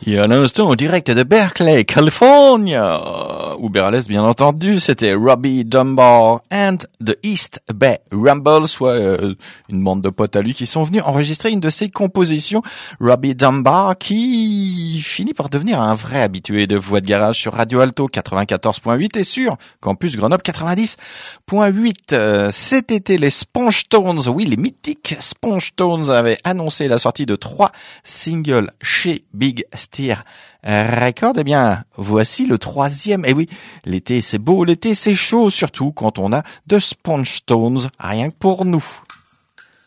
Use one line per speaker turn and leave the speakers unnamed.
Et à l'instant, en direct de Berkeley, California, Uberless, bien entendu, c'était Robbie Dunbar and the East Bay Rumble, soit une bande de potes à lui qui sont venus enregistrer une de ses compositions. Robbie Dunbar qui finit par devenir un vrai habitué de Voix de Garage sur Radio Alto 94.8 et sur Campus Grenoble 90.8. Cet été, les Sponge Tones, oui, les mythiques Sponge Tones avaient annoncé la sortie de 3 singles chez Big Steer Record. Eh bien, voici le 3e. Et oui, l'été c'est beau, l'été c'est chaud, surtout quand on a de Sponge Tones rien que pour nous.